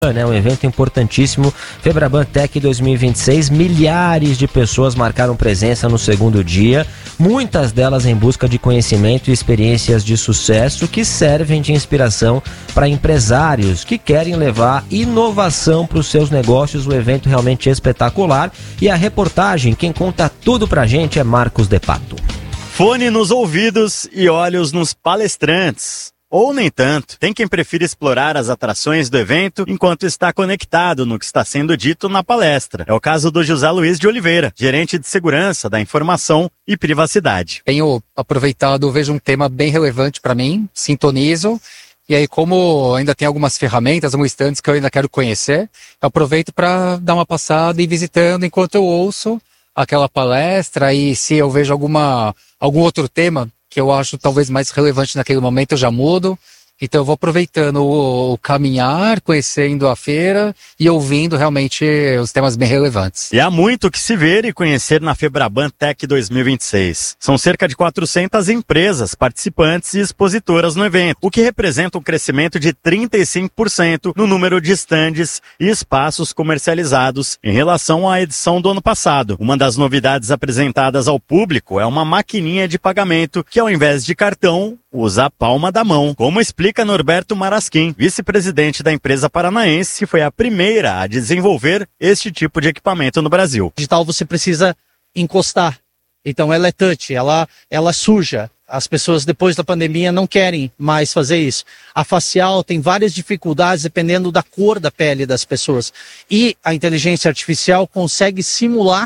né? Um evento importantíssimo, Febraban Tech 2026, milhares de pessoas marcaram presença no segundo dia, muitas delas em busca de conhecimento e experiências de sucesso que servem de inspiração para empresários que querem levar inovação para os seus negócios. O evento realmente é espetacular e a reportagem, quem conta tudo pra gente é Marcos De Pato. Fone nos ouvidos e olhos nos palestrantes. Ou nem tanto. Tem quem prefira explorar as atrações do evento enquanto está conectado no que está sendo dito na palestra. É o caso do José Luiz de Oliveira, gerente de segurança da informação e privacidade. Tenho aproveitado, vejo um tema bem relevante para mim, sintonizo. E aí, como ainda tem algumas ferramentas, alguns stands que eu ainda quero conhecer, eu aproveito para dar uma passada e ir visitando enquanto eu ouço aquela palestra. E se eu vejo algum outro tema que eu acho talvez mais relevante naquele momento, eu já mudo. Então eu vou aproveitando o caminhar, conhecendo a feira e ouvindo realmente os temas bem relevantes. E há muito o que se ver e conhecer na Febraban Tech 2026. São cerca de 400 empresas, participantes e expositoras no evento, o que representa um crescimento de 35% no número de estandes e espaços comercializados em relação à edição do ano passado. Uma das novidades apresentadas ao público é uma maquininha de pagamento que, ao invés de cartão, usa a palma da mão, como explica Norberto Marasquim, vice-presidente da empresa paranaense, que foi a primeira a desenvolver este tipo de equipamento no Brasil. Digital você precisa encostar, então ela é touch, ela suja. As pessoas depois da pandemia não querem mais fazer isso. A facial tem várias dificuldades dependendo da cor da pele das pessoas. E a inteligência artificial consegue simular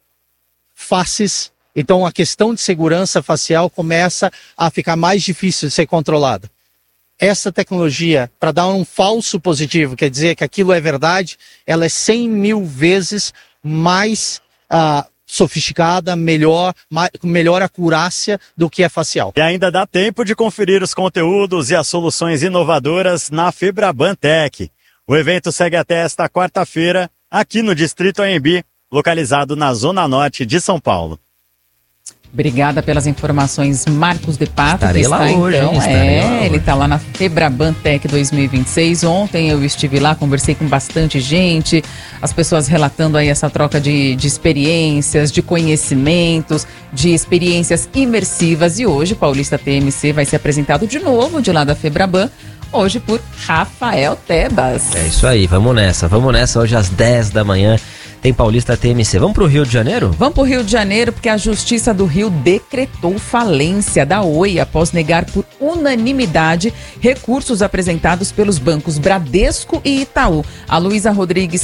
faces. Então a questão de segurança facial começa a ficar mais difícil de ser controlada. Essa tecnologia, para dar um falso positivo, quer dizer que aquilo é verdade, ela é 100 mil vezes mais sofisticada, com melhor acurácia do que a facial. E ainda dá tempo de conferir os conteúdos e as soluções inovadoras na Febraban Tech. O evento segue até esta quarta-feira, aqui no Distrito AMB, localizado na Zona Norte de São Paulo. Obrigada pelas informações, Marcos De Pato. Estarei lá hoje, então, hein? Ele está lá na Febraban Tech 2026. Ontem eu estive lá, conversei com bastante gente, as pessoas relatando aí essa troca de experiências, de conhecimentos, de experiências imersivas. E hoje, Paulista TMC vai ser apresentado de novo de lá da Febraban, hoje por Rafael Tebas. É isso aí, vamos nessa hoje às 10 da manhã. Tem Paulista TMC. Vamos pro Rio de Janeiro? Vamos pro Rio de Janeiro porque a Justiça do Rio decretou falência da Oi após negar por unanimidade recursos apresentados pelos bancos Bradesco e Itaú. A Luísa Rodrigues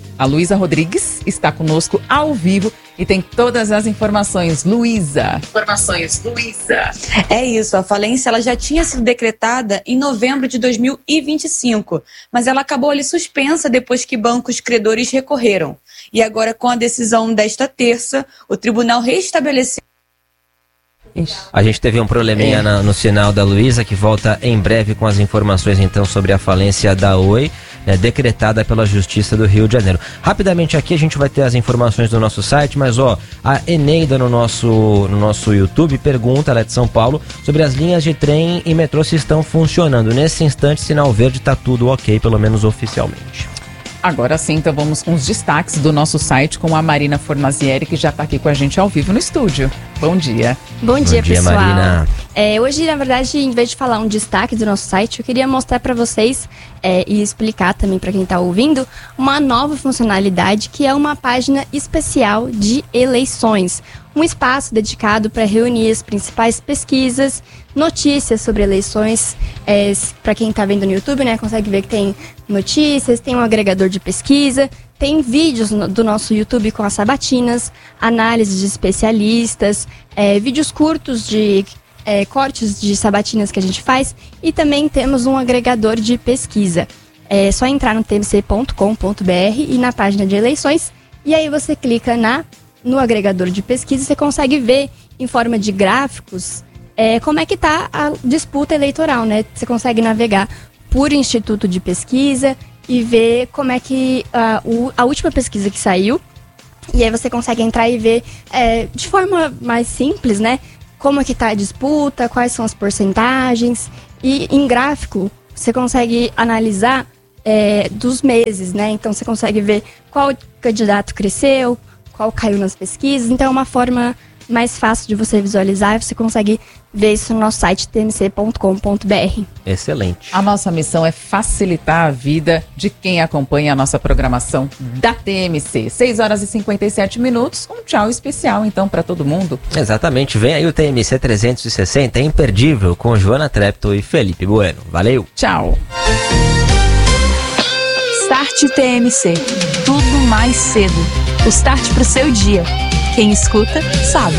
está conosco ao vivo e tem todas as informações. Luísa. É isso, a falência ela já tinha sido decretada em novembro de 2025, mas ela acabou ali suspensa depois que bancos credores recorreram. E agora, com a decisão desta terça, o tribunal restabeleceu. A gente teve um probleminha no sinal da Luísa, que volta em breve com as informações então sobre a falência da Oi, decretada pela Justiça do Rio de Janeiro. Rapidamente aqui a gente vai ter as informações do nosso site, mas a Eneida no nosso YouTube pergunta, ela é de São Paulo, sobre as linhas de trem e metrô se estão funcionando. Nesse instante, sinal verde, tá tudo ok, pelo menos oficialmente. Agora sim, então vamos com os destaques do nosso site com a Marina Fornazieri, que já está aqui com a gente ao vivo no estúdio. Bom dia. Bom dia, pessoal. Marina. Hoje, na verdade, em vez de falar um destaque do nosso site, eu queria mostrar para vocês e explicar também para quem está ouvindo uma nova funcionalidade que é uma página especial de eleições. Um espaço dedicado para reunir as principais pesquisas, notícias sobre eleições. Para quem está vendo no YouTube, né, consegue ver que tem notícias, tem um agregador de pesquisa, tem vídeos do nosso YouTube com as sabatinas, análises de especialistas, vídeos curtos de cortes de sabatinas que a gente faz e também temos um agregador de pesquisa. É só entrar no tmc.com.br e na página de eleições e aí você clica no agregador de pesquisa e você consegue ver em forma de gráficos como é que está a disputa eleitoral, né? Você consegue navegar por instituto de pesquisa e ver como é que a última pesquisa que saiu. E aí você consegue entrar e ver de forma mais simples, né? Como é que está a disputa, quais são as porcentagens. E em gráfico você consegue analisar dos meses, né? Então você consegue ver qual candidato cresceu, qual caiu nas pesquisas. Então é uma forma mais fácil de você visualizar, você consegue ver isso no nosso site tmc.com.br. Excelente. A nossa missão é facilitar a vida de quem acompanha a nossa programação da TMC. 6h57. Um tchau especial, então, para todo mundo. Exatamente. Vem aí o TMC 360, imperdível, com Joana Treptow e Felipe Bueno. Valeu. Tchau. Start TMC. Tudo mais cedo. O start pro seu dia. Quem escuta, sabe.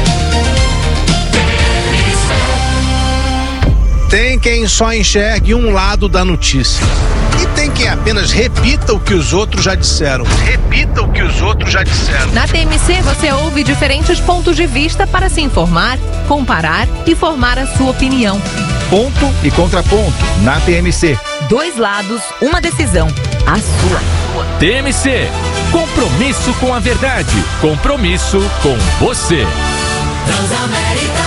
Tem quem só enxergue um lado da notícia. E tem quem apenas repita o que os outros já disseram. Repita o que os outros já disseram. Na TMC você ouve diferentes pontos de vista para se informar, comparar e formar a sua opinião. Ponto e contraponto na TMC. 2 lados, uma decisão. A sua. TMC. Compromisso com a verdade. Compromisso com você. Transamérica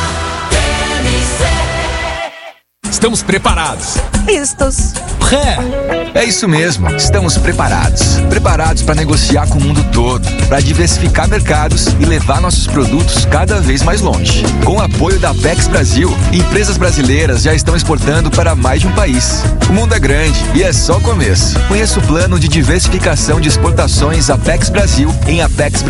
TMC. Estamos preparados. Vistos. É isso mesmo, estamos preparados. Preparados para negociar com o mundo todo, para diversificar mercados e levar nossos produtos cada vez mais longe. Com o apoio da Apex Brasil, empresas brasileiras já estão exportando para mais de um país. O mundo é grande e é só o começo. Conheça o plano de diversificação de exportações Apex Brasil em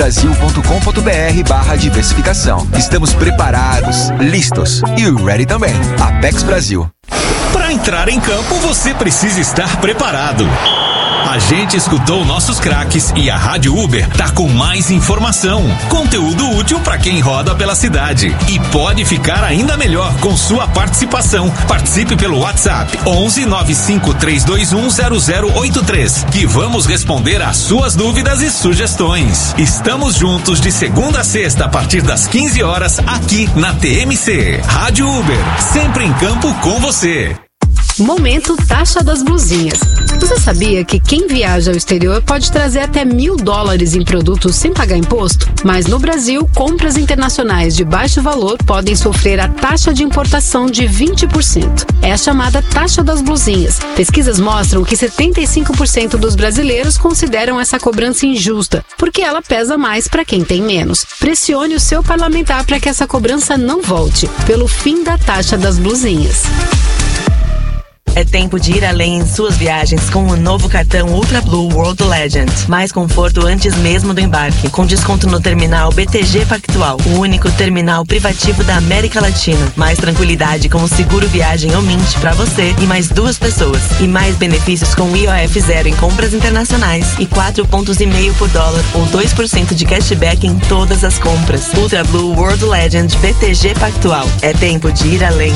apexbrasil.com.br/diversificação. Estamos preparados, listos e ready também. Apex Brasil. Para entrar em campo, você precisa estar preparado. A gente escutou nossos craques e a Rádio Uber tá com mais informação, conteúdo útil para quem roda pela cidade. E pode ficar ainda melhor com sua participação. Participe pelo WhatsApp 11 95 321 0083, que vamos responder às suas dúvidas e sugestões. Estamos juntos de segunda a sexta a partir das 15 horas aqui na TMC. Rádio Uber, sempre em campo com você. Momento Taxa das Blusinhas. Você sabia que quem viaja ao exterior pode trazer até $1.000 em produtos sem pagar imposto? Mas no Brasil, compras internacionais de baixo valor podem sofrer a taxa de importação de 20%. É a chamada Taxa das Blusinhas. Pesquisas mostram que 75% dos brasileiros consideram essa cobrança injusta, porque ela pesa mais para quem tem menos. Pressione o seu parlamentar para que essa cobrança não volte, pelo fim da Taxa das Blusinhas. É tempo de ir além em suas viagens com o novo cartão Ultra Blue World Legend. Mais conforto antes mesmo do embarque, com desconto no terminal BTG Pactual, o único terminal privativo da América Latina. Mais tranquilidade com o seguro viagem ou Mint para você e mais 2 pessoas. E mais benefícios com IOF zero em compras internacionais e 4,5 pontos por dólar ou 2% de cashback em todas as compras. Ultra Blue World Legend BTG Pactual. É tempo de ir além.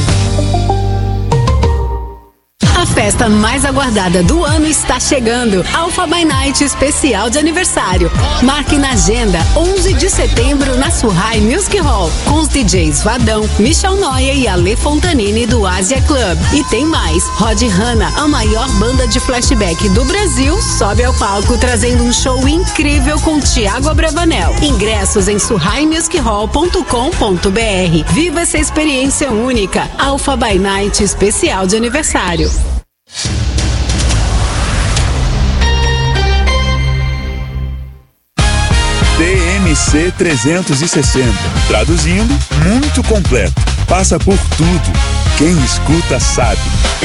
A festa mais aguardada do ano está chegando. Alpha by Night especial de aniversário. Marque na agenda 11 de setembro na Surrai Music Hall, com os DJs Vadão, Michel Noia e Ale Fontanini do Asia Club. E tem mais, Rod Hanna, a maior banda de flashback do Brasil, sobe ao palco trazendo um show incrível com Thiago Abravanel. Ingressos em surraimusichall.com.br. Viva essa experiência única. Alpha by Night especial de aniversário. TMC 360. Traduzindo, muito completo. Passa por tudo. Quem escuta sabe.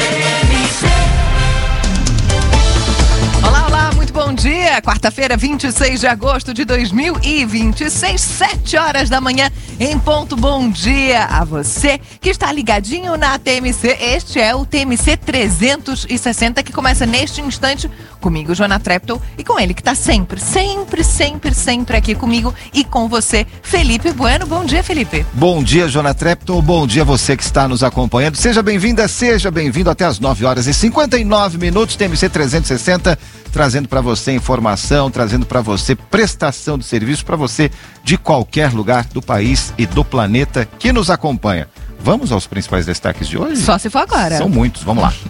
Olá, olá, muito bom dia. Quarta-feira, 26 de agosto de 2026, 7 horas da manhã, em ponto. Bom dia a você que está ligadinho na TMC. Este é o TMC 360, que começa neste instante comigo, Joana Treptow, e com ele que está sempre aqui comigo e com você, Felipe Bueno. Bom dia, Felipe. Bom dia, Joana Treptow. Bom dia você que está nos acompanhando. Seja bem-vinda, seja bem-vindo até as 9h59, TMC 360, trazendo para você informação, trazendo para você prestação de serviço para você de qualquer lugar do país e do planeta que nos acompanha. Vamos aos principais destaques de hoje? Só se for agora. São muitos, vamos lá.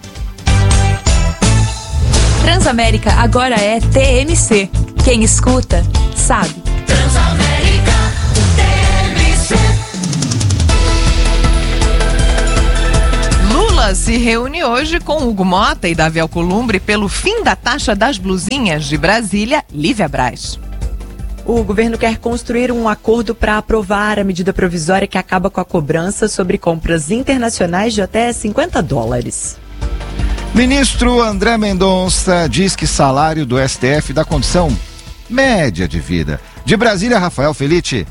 Transamérica agora é TMC. Quem escuta, sabe. Transamérica TMC. Lula se reúne hoje com Hugo Mota e Davi Alcolumbre pelo fim da taxa das blusinhas. De Brasília, Lívia Braz. O governo quer construir um acordo para aprovar a medida provisória que acaba com a cobrança sobre compras internacionais de até $50. Ministro André Mendonça diz que salário do STF dá condição média de vida. De Brasília, Rafael Felitti.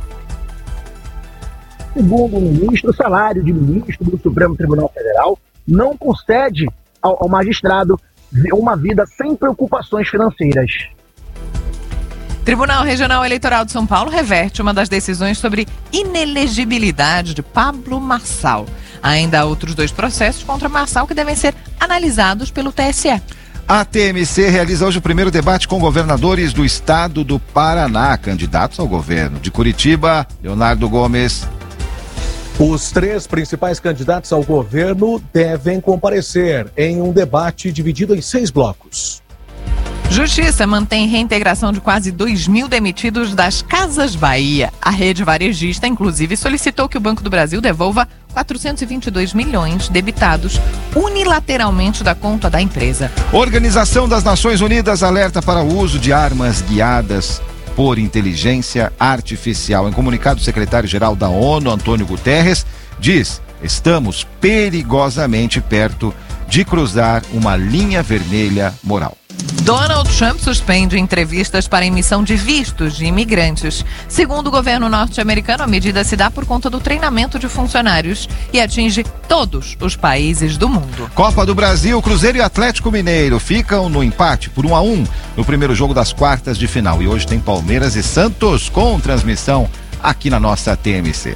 Segundo o ministro, o salário de ministro do Supremo Tribunal Federal não concede ao magistrado uma vida sem preocupações financeiras. Tribunal Regional Eleitoral de São Paulo reverte uma das decisões sobre inelegibilidade de Pablo Marçal. Ainda há outros 2 processos contra Marçal que devem ser analisados pelo TSE. A TMC realiza hoje o primeiro debate com governadores do estado do Paraná, candidatos ao governo. De Curitiba, Leonardo Gomes. Os 3 principais candidatos ao governo devem comparecer em um debate dividido em 6 blocos. Justiça mantém reintegração de quase 2.000 demitidos das Casas Bahia. A rede varejista, inclusive, solicitou que o Banco do Brasil devolva 422 milhões debitados unilateralmente da conta da empresa. Organização das Nações Unidas alerta para o uso de armas guiadas por inteligência artificial. Em comunicado, o secretário-geral da ONU, Antônio Guterres, diz: estamos perigosamente perto de cruzar uma linha vermelha moral. Donald Trump suspende entrevistas para emissão de vistos de imigrantes. Segundo o governo norte-americano, a medida se dá por conta do treinamento de funcionários e atinge todos os países do mundo. Copa do Brasil, Cruzeiro e Atlético Mineiro ficam no empate por 1-1 no primeiro jogo das quartas de final. E hoje tem Palmeiras e Santos com transmissão aqui na nossa TMC.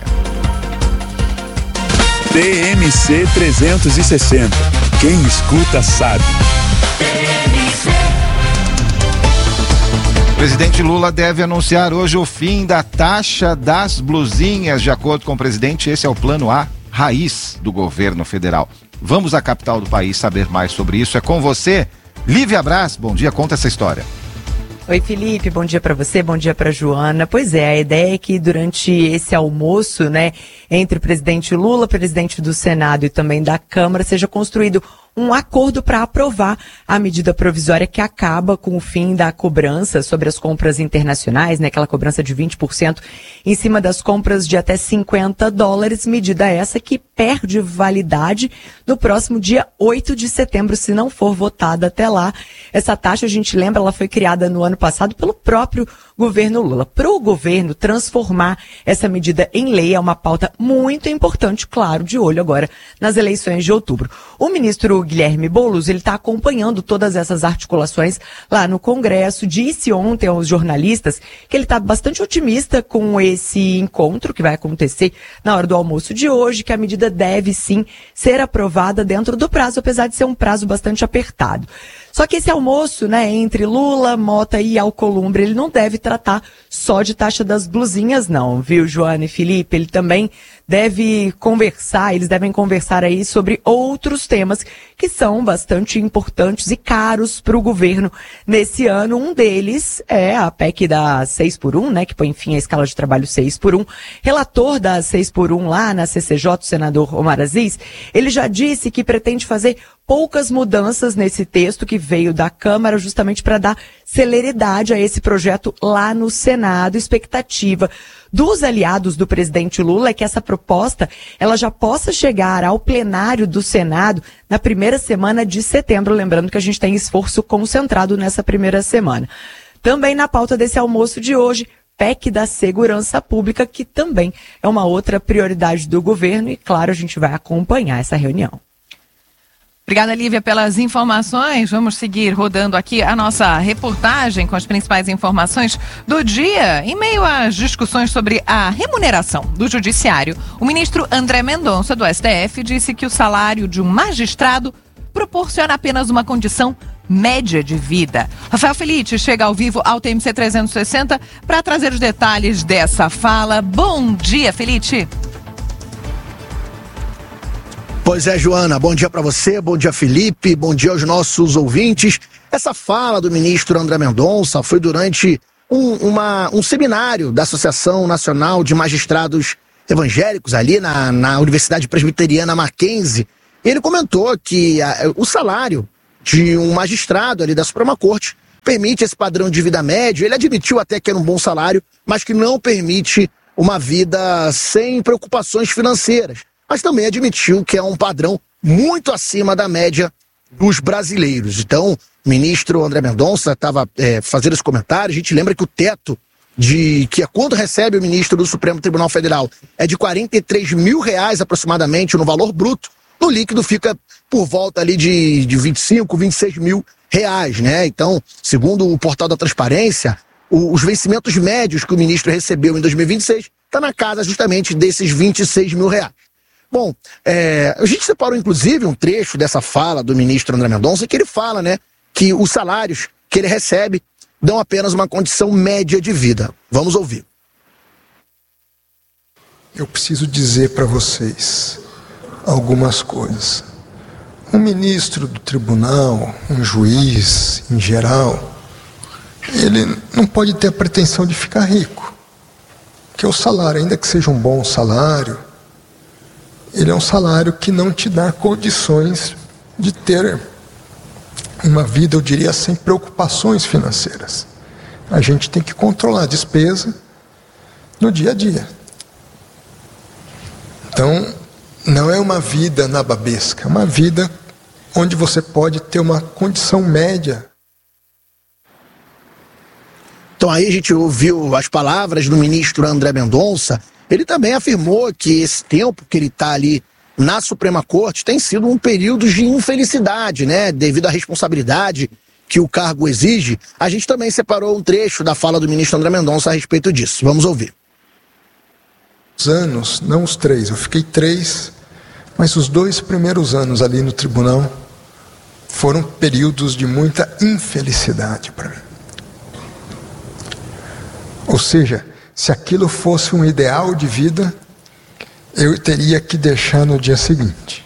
TMC 360. Quem escuta sabe. O presidente Lula deve anunciar hoje o fim da taxa das blusinhas. De acordo com o presidente, esse é o plano A raiz do governo federal. Vamos à capital do país saber mais sobre isso. É com você, Lívia Braz. Bom dia, conta essa história. Oi, Felipe, bom dia para você, bom dia para Joana. Pois é, a ideia é que durante esse almoço, entre o presidente Lula, presidente do Senado e também da Câmara, seja construído um acordo para aprovar a medida provisória que acaba com o fim da cobrança sobre as compras internacionais, aquela cobrança de 20% em cima das compras de até $50, medida essa que perde validade no próximo dia 8 de setembro, se não for votada até lá. Essa taxa, a gente lembra, ela foi criada no ano passado pelo próprio governo Lula. Para o governo transformar essa medida em lei é uma pauta muito importante, claro, de olho agora nas eleições de outubro. O ministro Guilherme Boulos, ele está acompanhando todas essas articulações lá no Congresso, disse ontem aos jornalistas que ele está bastante otimista com esse encontro que vai acontecer na hora do almoço de hoje, que a medida deve sim ser aprovada dentro do prazo, apesar de ser um prazo bastante apertado. Só que esse almoço, entre Lula, Mota e Alcolumbre, ele não deve tratar só de taxa das blusinhas, não, viu, Joana e Felipe? Ele também deve conversar, eles devem conversar aí sobre outros temas que são bastante importantes e caros para o governo nesse ano. Um deles é a PEC da 6x1, que põe fim à escala de trabalho 6x1. Relator da 6x1 lá na CCJ, o senador Omar Aziz, ele já disse que pretende fazer poucas mudanças nesse texto que veio da Câmara, justamente para dar celeridade a esse projeto lá no Senado. Expectativa dos aliados do presidente Lula é que essa proposta ela já possa chegar ao plenário do Senado na primeira semana de setembro, lembrando que a gente tem esforço concentrado nessa primeira semana. Também na pauta desse almoço de hoje, PEC da Segurança Pública, que também é uma outra prioridade do governo e, claro, a gente vai acompanhar essa reunião. Obrigada, Lívia, pelas informações. Vamos seguir rodando aqui a nossa reportagem com as principais informações do dia. Em meio às discussões sobre a remuneração do judiciário, o ministro André Mendonça, do STF, disse que o salário de um magistrado proporciona apenas uma condição média de vida. Rafael Felitti chega ao vivo ao TMC 360 para trazer os detalhes dessa fala. Bom dia, Felitti. Pois é, Joana, bom dia para você, bom dia, Felipe, bom dia aos nossos ouvintes. Essa fala do ministro André Mendonça foi durante um seminário da Associação Nacional de Magistrados Evangélicos ali na Universidade Presbiteriana Mackenzie, Ele comentou que o salário de um magistrado ali da Suprema Corte permite esse padrão de vida médio. Ele admitiu até que era um bom salário, mas que não permite uma vida sem preocupações financeiras. Mas também admitiu que é um padrão muito acima da média dos brasileiros. Então, o ministro André Mendonça estava fazendo esse comentário. A gente lembra que o teto que é quando recebe o ministro do Supremo Tribunal Federal é de R$43 mil aproximadamente no valor bruto. No líquido fica por volta ali de 25, 26 mil reais, né? Então, segundo o portal da Transparência, os vencimentos médios que o ministro recebeu em 2026 está na casa justamente desses 26 mil reais. Bom, a gente separou inclusive um trecho dessa fala do ministro André Mendonça, que ele fala, né, que os salários que ele recebe dão apenas uma condição média de vida. Vamos ouvir. Eu preciso dizer para vocês algumas coisas. Um ministro do tribunal, um juiz em geral, ele não pode ter a pretensão de ficar rico. Porque o salário, ainda que seja um bom salário, ele é um salário que não te dá condições de ter uma vida, eu diria, sem preocupações financeiras. A gente tem que controlar a despesa no dia a dia. Então, não é uma vida nababesca, é uma vida onde você pode ter uma condição média. Então aí a gente ouviu as palavras do ministro André Mendonça. Ele também afirmou que esse tempo que ele está ali na Suprema Corte tem sido um período de infelicidade, né? Devido à responsabilidade que o cargo exige. A gente também separou um trecho da fala do ministro André Mendonça a respeito disso. Vamos ouvir. Os anos, não os 3, eu fiquei 3, mas os 2 primeiros anos ali no tribunal foram períodos de muita infelicidade para mim. Ou seja, se aquilo fosse um ideal de vida, eu teria que deixar no dia seguinte.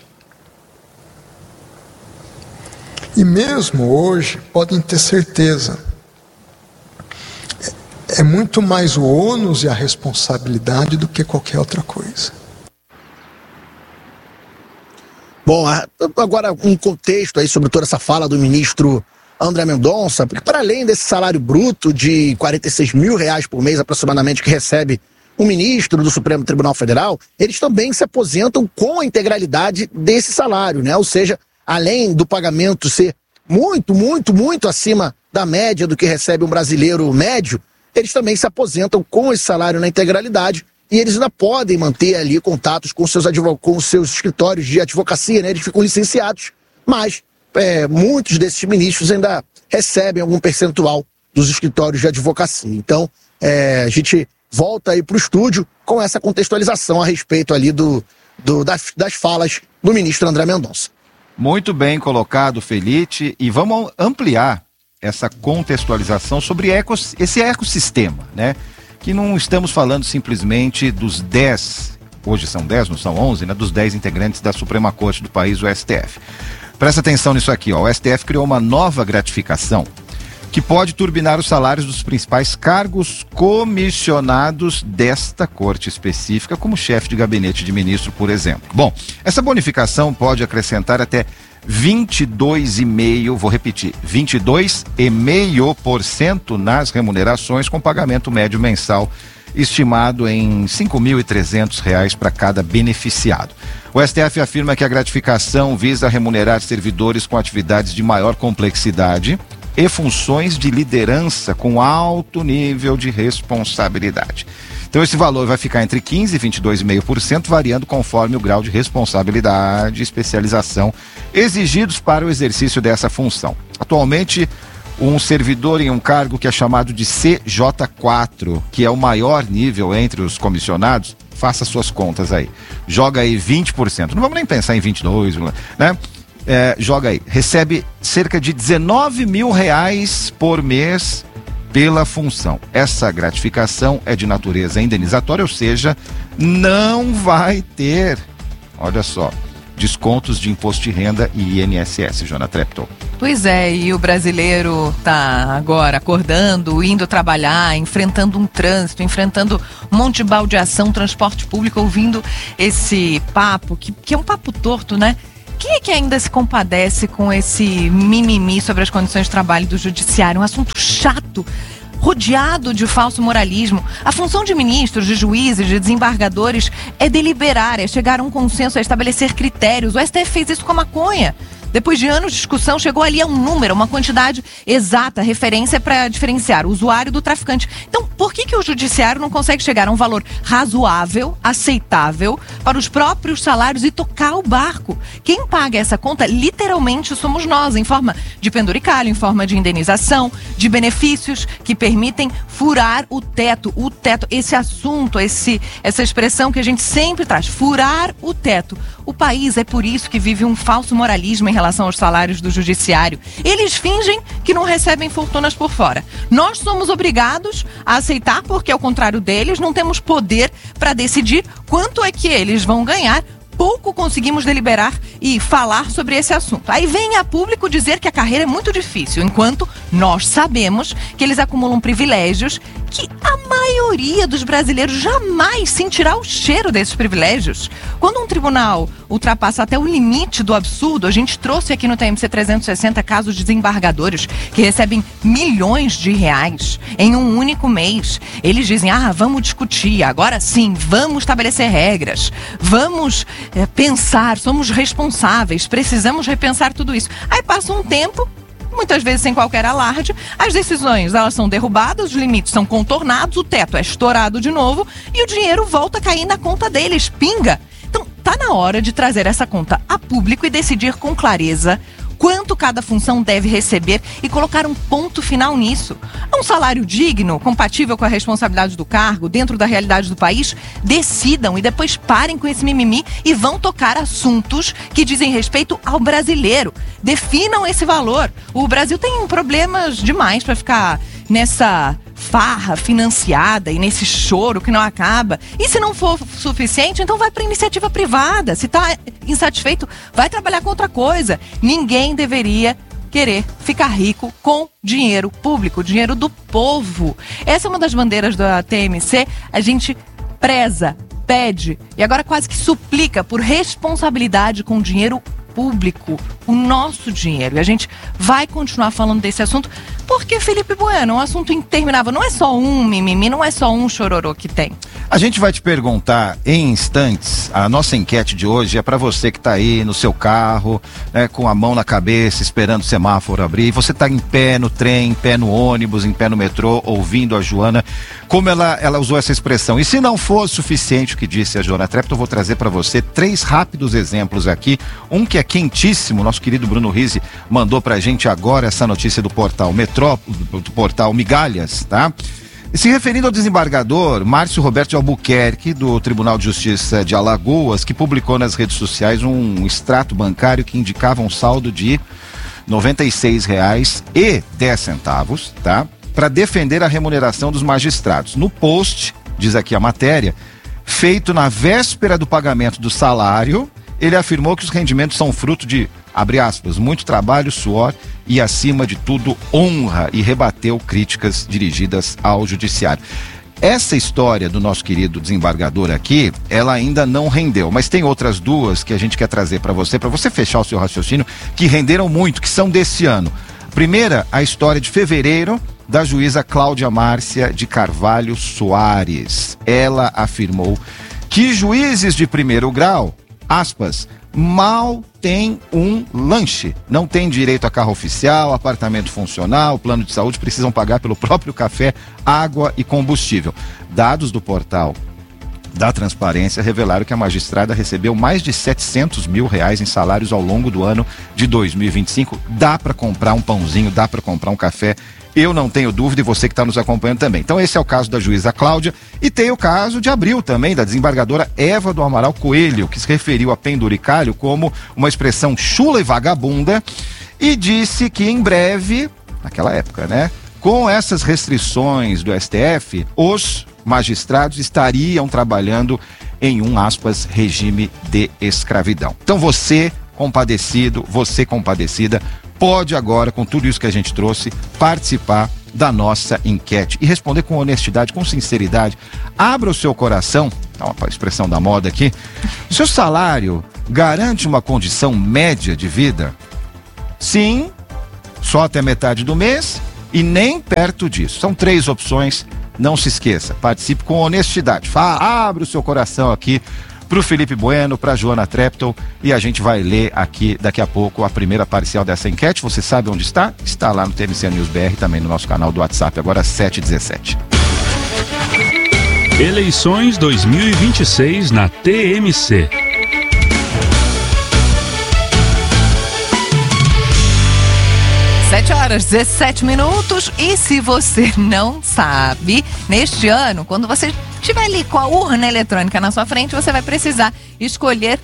E mesmo hoje, podem ter certeza, é muito mais o ônus e a responsabilidade do que qualquer outra coisa. Bom, agora um contexto aí sobre toda essa fala do ministro André Mendonça, porque para além desse salário bruto de R$46 mil por mês aproximadamente que recebe o ministro do Supremo Tribunal Federal, eles também se aposentam com a integralidade desse salário, né? Ou seja, além do pagamento ser muito acima da média do que recebe um brasileiro médio, eles também se aposentam com esse salário na integralidade e eles ainda podem manter ali contatos com seus escritórios de advocacia, né? Eles ficam licenciados, mas muitos desses ministros ainda recebem algum percentual dos escritórios de advocacia. Então, a gente volta aí para o estúdio com essa contextualização a respeito ali das falas do ministro André Mendonça. Muito bem colocado, Felite, e vamos ampliar essa contextualização sobre esse ecossistema, né? Que não estamos falando simplesmente dos 10, hoje são 10, não são 11, né? Dos 10 integrantes da Suprema Corte do país, o STF. Presta atenção nisso aqui, ó. O STF criou uma nova gratificação que pode turbinar os salários dos principais cargos comissionados desta corte específica, como chefe de gabinete de ministro, por exemplo. Bom, essa bonificação pode acrescentar até 22,5%, vou repetir, 22,5% nas remunerações, com pagamento médio mensal estimado em R$ 5.300 para cada beneficiado. O STF afirma que a gratificação visa remunerar servidores com atividades de maior complexidade e funções de liderança com alto nível de responsabilidade. Então esse valor vai ficar entre 15% e 22,5%, variando conforme o grau de responsabilidade e especialização exigidos para o exercício dessa função. Atualmente, um servidor em um cargo que é chamado de CJ4, que é o maior nível entre os comissionados, faça suas contas aí. Joga aí 20%. Não vamos nem pensar em 22%, né? Joga aí. Recebe cerca de R$19 mil por mês pela função. Essa gratificação é de natureza indenizatória, ou seja, não vai ter, olha só, descontos de imposto de renda e INSS, Joana Treptow. Pois é, e o brasileiro tá agora acordando, indo trabalhar, enfrentando um trânsito, enfrentando um monte de baldeação, transporte público, ouvindo esse papo, que é um papo torto, né? Quem é que ainda se compadece com esse mimimi sobre as condições de trabalho do judiciário? Um assunto chato, rodeado de falso moralismo. A função de ministros, de juízes, de desembargadores é deliberar, é chegar a um consenso, é estabelecer critérios. O STF fez isso com a maconha. Depois de anos de discussão, chegou ali a um número, uma quantidade exata, referência para diferenciar o usuário do traficante. Então, por que o judiciário não consegue chegar a um valor razoável, aceitável, para os próprios salários e tocar o barco? Quem paga essa conta, literalmente, somos nós, em forma de penduricalho, em forma de indenização, de benefícios que permitem furar o teto. O teto, esse assunto, essa expressão que a gente sempre traz, furar o teto. O país é por isso que vive um falso moralismo em relação aos salários do judiciário. Eles fingem que não recebem fortunas por fora. Nós somos obrigados a aceitar porque, ao contrário deles, não temos poder para decidir quanto é que eles vão ganhar. Pouco conseguimos deliberar e falar sobre esse assunto. Aí vem a público dizer que a carreira é muito difícil, enquanto nós sabemos que eles acumulam privilégios que a maioria dos brasileiros jamais sentirá o cheiro desses privilégios. Quando um tribunal ultrapassa até o limite do absurdo, a gente trouxe aqui no TMC 360 casos de desembargadores que recebem milhões de reais em um único mês. Eles dizem, vamos discutir, agora sim, vamos estabelecer regras, vamos pensar, somos responsáveis, precisamos repensar tudo isso. Aí passa um tempo, muitas vezes sem qualquer alarde, as decisões elas são derrubadas, os limites são contornados, o teto é estourado de novo e o dinheiro volta a cair na conta deles, pinga. Então tá na hora de trazer essa conta a público e decidir com clareza quanto cada função deve receber e colocar um ponto final nisso. Um salário digno, compatível com a responsabilidade do cargo, dentro da realidade do país, decidam e depois parem com esse mimimi e vão tocar assuntos que dizem respeito ao brasileiro. Definam esse valor. O Brasil tem problemas demais para ficar nessa farra financiada e nesse choro que não acaba. E se não for suficiente, então vai para iniciativa privada. Se está insatisfeito, vai trabalhar com outra coisa. Ninguém deveria querer ficar rico com dinheiro público, dinheiro do povo. Essa é uma das bandeiras da TMC. A gente preza, pede e agora quase que suplica por responsabilidade com dinheiro público, o nosso dinheiro. E a gente vai continuar falando desse assunto porque, Felipe Bueno, é um assunto interminável. Não é só um mimimi, não é só um chororô que tem. A gente vai te perguntar em instantes. A nossa enquete de hoje é para você que está aí no seu carro, né, com a mão na cabeça, esperando o semáforo abrir. Você está em pé no trem, em pé no ônibus, em pé no metrô, ouvindo a Joana. Como ela usou essa expressão. E se não for suficiente o que disse a Joana Trepto, eu vou trazer para você 3 rápidos exemplos aqui. Um que é quentíssimo, nosso querido Bruno Rizzi mandou pra gente agora essa notícia do portal do portal Migalhas, tá? Se referindo ao desembargador Márcio Roberto de Albuquerque, do Tribunal de Justiça de Alagoas, que publicou nas redes sociais um extrato bancário que indicava um saldo de R$ 96,10, tá? Para defender a remuneração dos magistrados. No post, diz aqui a matéria, feito na véspera do pagamento do salário, ele afirmou que os rendimentos são fruto de, abre aspas, muito trabalho, suor e, acima de tudo, honra, e rebateu críticas dirigidas ao judiciário. Essa história do nosso querido desembargador aqui, ela ainda não rendeu, mas tem outras duas que a gente quer trazer para você fechar o seu raciocínio, que renderam muito, que são desse ano. Primeira, a história de fevereiro da juíza Cláudia Márcia de Carvalho Soares. Ela afirmou que juízes de primeiro grau, aspas, mal tem um lanche, não tem direito a carro oficial, apartamento funcional, plano de saúde, precisam pagar pelo próprio café, água e combustível. Dados do portal da Transparência revelaram que a magistrada recebeu mais de R$700 mil em salários ao longo do ano de 2025. Dá para comprar um pãozinho, dá para comprar um café. Eu não tenho dúvida, e você que está nos acompanhando também. Então esse é o caso da juíza Cláudia, e tem o caso de abril também, da desembargadora Eva do Amaral Coelho, que se referiu a penduricalho como uma expressão chula e vagabunda, e disse que em breve, naquela época, né, com essas restrições do STF, os magistrados estariam trabalhando em um, aspas, regime de escravidão. Então você, compadecido, você compadecida, pode agora, com tudo isso que a gente trouxe, participar da nossa enquete e responder com honestidade, com sinceridade. Abra o seu coração, dá uma expressão da moda aqui, seu salário garante uma condição média de vida? Sim, só até metade do mês e nem perto disso. São 3 opções, não se esqueça, participe com honestidade. Abre o seu coração aqui pro Felipe Bueno, pra Joana Treptow, e a gente vai ler aqui daqui a pouco a primeira parcial dessa enquete. Você sabe onde está? Está lá no TMC News BR, também no nosso canal do WhatsApp, agora 7h17. Eleições 2026 na TMC. 7h17. E se você não sabe, neste ano, quando você estiver ali com a urna eletrônica na sua frente, você vai precisar escolher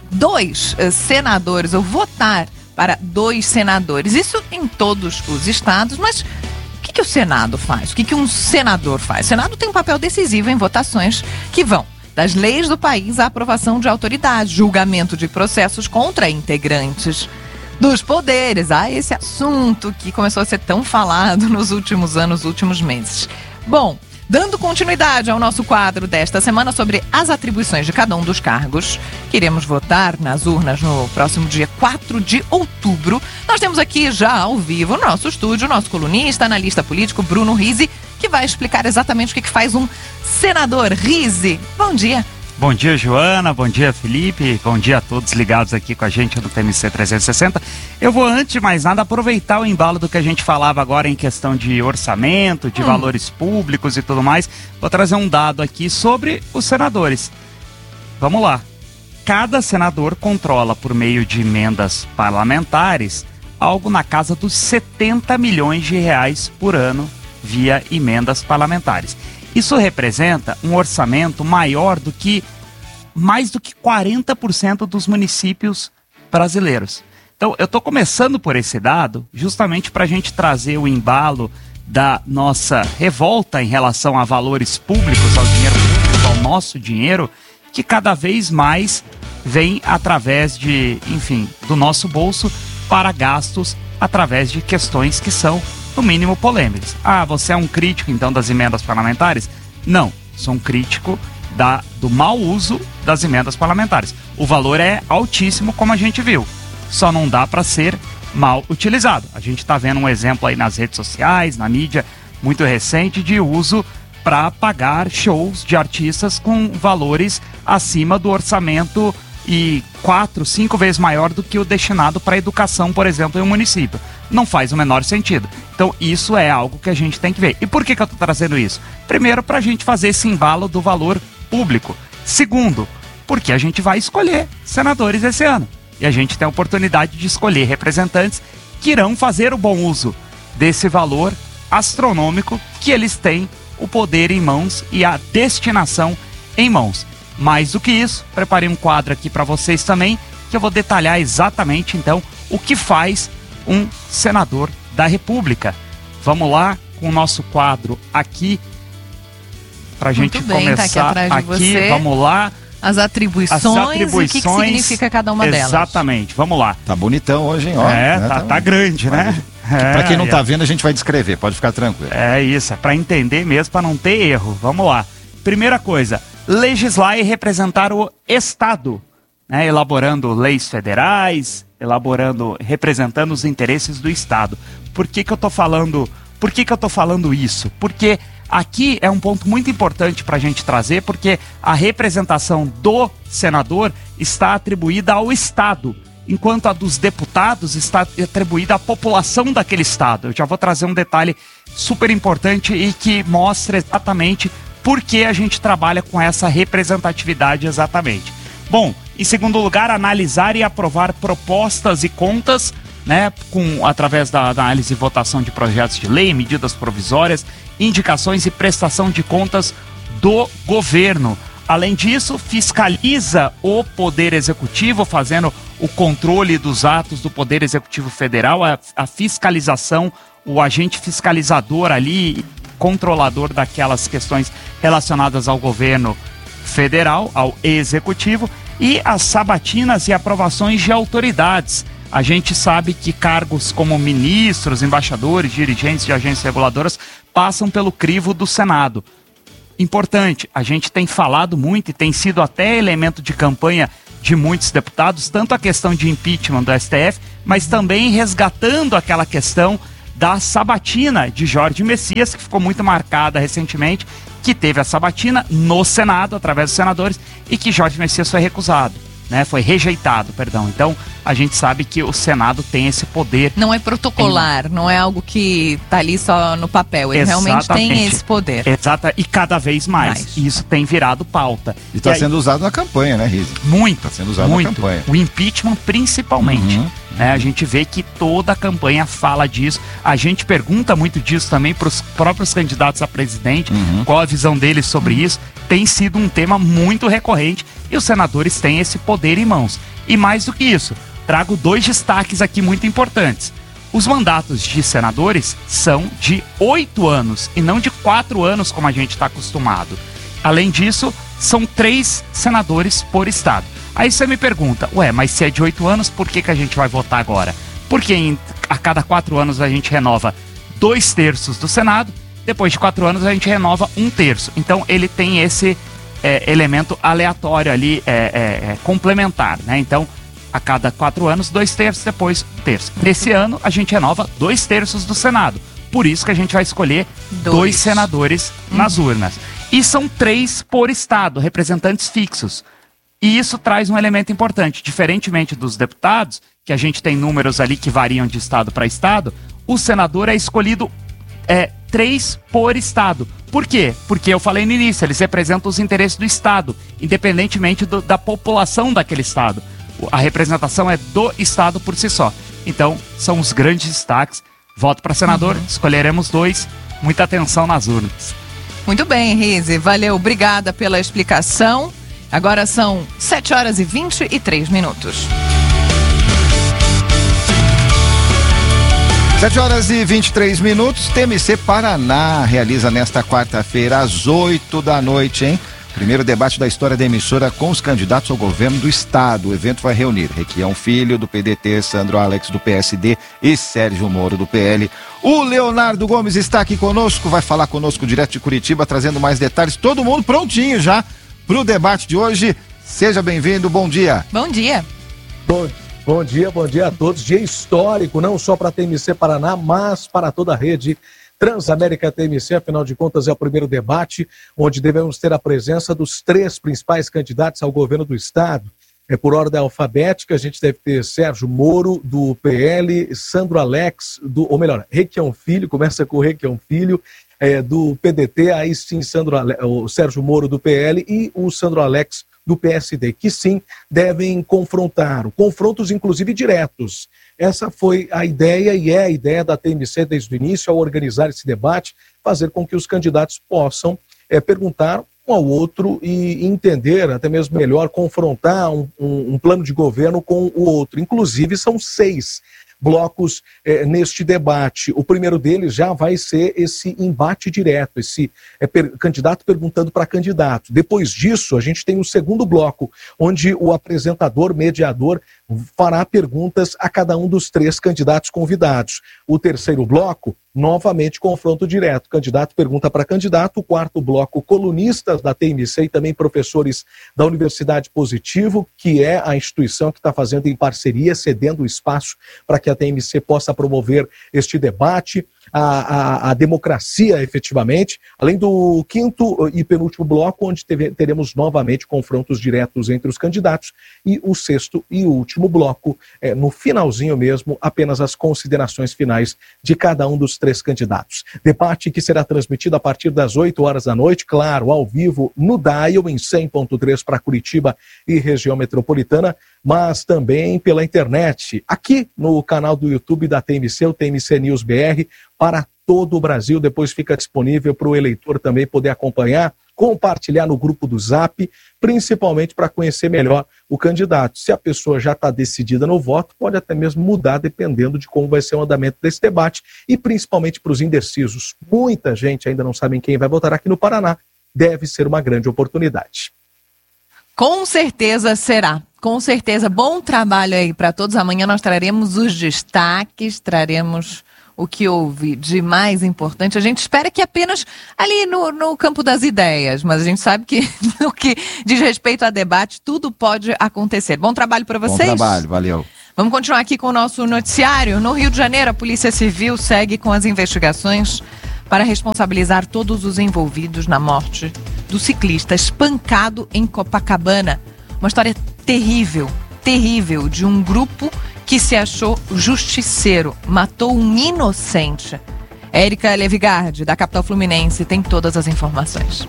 2 senadores ou votar para 2 senadores. Isso em todos os estados, mas o que o Senado faz? O que um senador faz? O Senado tem um papel decisivo em votações que vão das leis do país à aprovação de autoridades, julgamento de processos contra integrantes dos poderes. Esse assunto que começou a ser tão falado nos últimos anos, últimos meses. Bom, dando continuidade ao nosso quadro desta semana sobre as atribuições de cada um dos cargos, que iremos votar nas urnas no próximo dia 4 de outubro. Nós temos aqui já ao vivo no nosso estúdio o nosso colunista, analista político Bruno Rizzi, que vai explicar exatamente o que faz um senador. Rizzi, bom dia. Bom dia, Joana, bom dia, Felipe, bom dia a todos ligados aqui com a gente no TMC 360. Eu vou, antes de mais nada, aproveitar o embalo do que a gente falava agora em questão de orçamento, de valores públicos e tudo mais. Vou trazer um dado aqui sobre os senadores. Vamos lá. Cada senador controla, por meio de emendas parlamentares, algo na casa dos 70 milhões de reais por ano via emendas parlamentares. Isso representa um orçamento maior do que mais do que 40% dos municípios brasileiros. Então, eu estou começando por esse dado justamente para a gente trazer o embalo da nossa revolta em relação a valores públicos, ao dinheiro público, ao nosso dinheiro, que cada vez mais vem através de, enfim, do nosso bolso para gastos através de questões que são, no mínimo, polêmicas. Você é um crítico, então, das emendas parlamentares? Não, sou um crítico do mau uso das emendas parlamentares. O valor é altíssimo, como a gente viu. Só não dá para ser mal utilizado. A gente está vendo um exemplo aí nas redes sociais, na mídia, muito recente, de uso para pagar shows de artistas com valores acima do orçamento e 4, 5 vezes maior do que o destinado para a educação, por exemplo, em um município. Não faz o menor sentido. Então, isso é algo que a gente tem que ver. E por que eu estou trazendo isso? Primeiro, para a gente fazer esse embalo do valor público. Segundo, porque a gente vai escolher senadores esse ano. E a gente tem a oportunidade de escolher representantes que irão fazer o bom uso desse valor astronômico que eles têm o poder em mãos e a destinação em mãos. Mais do que isso, preparei um quadro aqui para vocês também, que eu vou detalhar exatamente, então, o que faz um senador da República. Vamos lá com o nosso quadro aqui, para a gente começar aqui. Vamos lá. As atribuições e o que significa cada uma delas. Exatamente, vamos lá. Tá bonitão hoje, hein? Ó, tá grande, né? Para quem não tá vendo, a gente vai descrever, pode ficar tranquilo. É isso, é para entender mesmo, para não ter erro. Vamos lá. Primeira coisa, legislar e representar o Estado, né? Elaborando leis federais, representando os interesses do Estado. Por que eu tô falando isso? Porque aqui é um ponto muito importante para a gente trazer, porque a representação do senador está atribuída ao Estado, enquanto a dos deputados está atribuída à população daquele Estado. Eu já vou trazer um detalhe super importante e que mostra exatamente por que a gente trabalha com essa representatividade exatamente. Bom, em segundo lugar, analisar e aprovar propostas e contas, né, através da análise e votação de projetos de lei, medidas provisórias, indicações e prestação de contas do governo. Além disso, fiscaliza o Poder Executivo, fazendo o controle dos atos do Poder Executivo Federal, a fiscalização, o agente fiscalizador ali, controlador daquelas questões relacionadas ao governo federal, ao executivo, e as sabatinas e aprovações de autoridades. A gente sabe que cargos como ministros, embaixadores, dirigentes de agências reguladoras passam pelo crivo do Senado. Importante, a gente tem falado muito e tem sido até elemento de campanha de muitos deputados, tanto a questão de impeachment do STF, mas também resgatando aquela questão da sabatina de Jorge Messias, que ficou muito marcada recentemente, que teve a sabatina no Senado, através dos senadores, e que Jorge Messias foi recusado, né? Foi rejeitado, perdão. Então, a gente sabe que o Senado tem esse poder. Não é protocolar, não é algo que está ali só no papel. Ele realmente tem esse poder. Exato, e cada vez mais. E isso tem virado pauta. E está sendo usado na campanha, né, Rizzi? Muito. Está sendo usado muito. na campanha. O impeachment, principalmente. A gente vê que toda a campanha fala disso. A gente pergunta muito disso também para os próprios candidatos a presidente, qual a visão deles sobre isso. Tem sido um tema muito recorrente e os senadores têm esse poder em mãos. E mais do que isso, trago 2 destaques aqui muito importantes. Os mandatos de senadores são de 8 anos e não de 4 anos, como a gente está acostumado. Além disso, são 3 senadores por estado. Aí você me pergunta, mas se é de 8 anos, por que a gente vai votar agora? Porque a cada 4 anos a gente renova 2/3 do Senado, depois de 4 anos a gente renova 1/3. Então ele tem esse elemento aleatório ali, complementar, né? Então, a cada 4 anos, 2/3, depois 1/3. Nesse ano, a gente renova 2/3 do Senado. Por isso que a gente vai escolher 2 senadores nas urnas. E são 3 por estado, representantes fixos. E isso traz um elemento importante. Diferentemente dos deputados, que a gente tem números ali que variam de estado para estado, o senador é escolhido 3 por estado. Por quê? Porque eu falei no início, eles representam os interesses do estado, independentemente da população daquele estado. A representação é do estado por si só. Então, são os grandes destaques. Voto para senador, escolheremos 2. Muita atenção nas urnas. Muito bem, Rizzi. Valeu, obrigada pela explicação. Agora são 7h23. 7h23. TMC Paraná realiza nesta quarta-feira às 8 da noite, hein? Primeiro debate da história da emissora com os candidatos ao governo do estado. O evento vai reunir Requião Filho, do PDT, Sandro Alex, do PSD e Sérgio Moro, do PL. O Leonardo Gomes está aqui conosco, vai falar conosco direto de Curitiba, trazendo mais detalhes. Todo mundo prontinho já para o debate de hoje. Seja bem-vindo, bom dia. Bom dia. Bom dia a todos. Dia histórico, não só para a TMC Paraná, mas para toda a rede Transamérica TMC. Afinal de contas, é o primeiro debate onde devemos ter a presença dos 3 principais candidatos ao governo do estado. Por ordem alfabética, a gente deve ter Sérgio Moro, do PL, Sandro Alex, Requião Filho, começa com o Requião Filho, do PDT, aí sim o Sérgio Moro, do PL, e o Sandro Alex, do PSD, que sim devem confrontar, confrontos inclusive diretos. Essa foi a ideia e é a ideia da TMC desde o início, ao organizar esse debate, fazer com que os candidatos possam perguntar um ao outro e entender, até mesmo melhor, confrontar um plano de governo com o outro. Inclusive, são 6 blocos neste debate. O primeiro deles já vai ser esse embate direto, esse candidato perguntando para candidato. Depois disso, a gente tem um segundo bloco, onde o apresentador, mediador, fará perguntas a cada um dos 3 candidatos convidados. O terceiro bloco, novamente confronto direto. Candidato pergunta para candidato. O quarto bloco, colunistas da TMC e também professores da Universidade Positivo, que é a instituição que está fazendo em parceria, cedendo o espaço para que a TMC possa promover este debate, a democracia efetivamente, além do quinto e penúltimo bloco, onde teremos novamente confrontos diretos entre os candidatos, e o sexto e último bloco, no finalzinho mesmo, apenas as considerações finais de cada um dos 3 candidatos. Debate que será transmitido a partir das 8 horas da noite, claro, ao vivo no Dial em 100.3 para Curitiba e região metropolitana, mas também pela internet, aqui no canal do YouTube da TMC, o TMC News BR, para todo o Brasil. Depois fica disponível para o eleitor também poder acompanhar, compartilhar no grupo do Zap, principalmente para conhecer melhor o candidato. Se a pessoa já está decidida no voto, pode até mesmo mudar dependendo de como vai ser o andamento desse debate, e principalmente para os indecisos. Muita gente ainda não sabe em quem vai votar aqui no Paraná. Deve ser uma grande oportunidade. Com certeza será. Com certeza. Bom trabalho aí para todos. Amanhã nós traremos os destaques, traremos o que houve de mais importante. A gente espera que apenas ali no campo das ideias, mas a gente sabe que no que diz respeito a debate, tudo pode acontecer. Bom trabalho para vocês. Bom trabalho, valeu. Vamos continuar aqui com o nosso noticiário. No Rio de Janeiro, a Polícia Civil segue com as investigações para responsabilizar todos os envolvidos na morte do ciclista espancado em Copacabana. Uma história terrível, terrível, de um grupo que se achou justiceiro, matou um inocente. Érica Levigardi, da capital fluminense, tem todas as informações.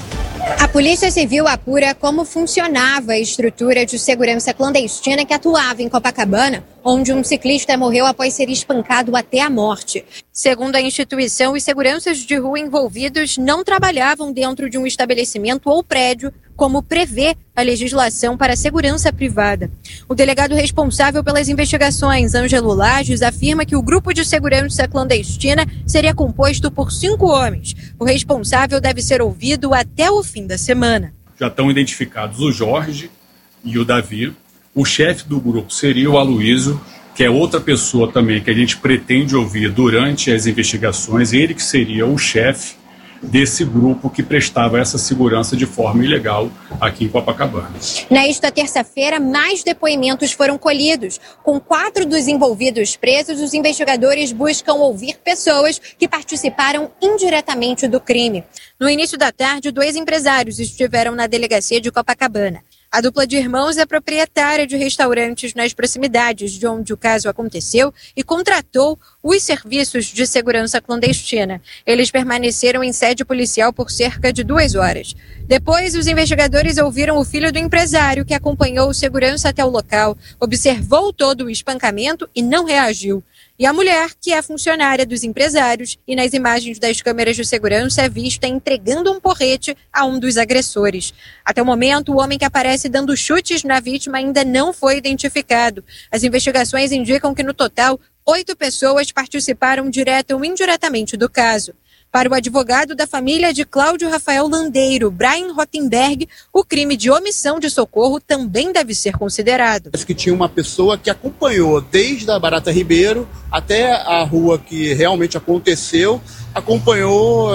A Polícia Civil apura como funcionava a estrutura de segurança clandestina que atuava em Copacabana, onde um ciclista morreu após ser espancado até a morte. Segundo a instituição, os seguranças de rua envolvidos não trabalhavam dentro de um estabelecimento ou prédio, como prevê a legislação para a segurança privada. O delegado responsável pelas investigações, Ângelo Lages, afirma que o grupo de segurança clandestina seria composto por 5 homens. O responsável deve ser ouvido até o fim da semana. Já estão identificados o Jorge e o Davi. O chefe do grupo seria o Aloysio, que é outra pessoa também que a gente pretende ouvir durante as investigações. Ele que seria o chefe desse grupo que prestava essa segurança de forma ilegal aqui em Copacabana. Nesta terça-feira, mais depoimentos foram colhidos. Com 4 dos envolvidos presos, os investigadores buscam ouvir pessoas que participaram indiretamente do crime. No início da tarde, 2 empresários estiveram na delegacia de Copacabana. A dupla de irmãos é proprietária de restaurantes nas proximidades de onde o caso aconteceu e contratou os serviços de segurança clandestina. Eles permaneceram em sede policial por cerca de 2 horas. Depois, os investigadores ouviram o filho do empresário, que acompanhou o segurança até o local, observou todo o espancamento e não reagiu. E a mulher, que é funcionária dos empresários e nas imagens das câmeras de segurança é vista entregando um porrete a um dos agressores. Até o momento, o homem que aparece dando chutes na vítima ainda não foi identificado. As investigações indicam que, no total, 8 pessoas participaram direta ou indiretamente do caso. Para o advogado da família de Cláudio Rafael Landeiro, Brian Rottenberg, o crime de omissão de socorro também deve ser considerado. Parece que tinha uma pessoa que acompanhou desde a Barata Ribeiro até a rua que realmente aconteceu, acompanhou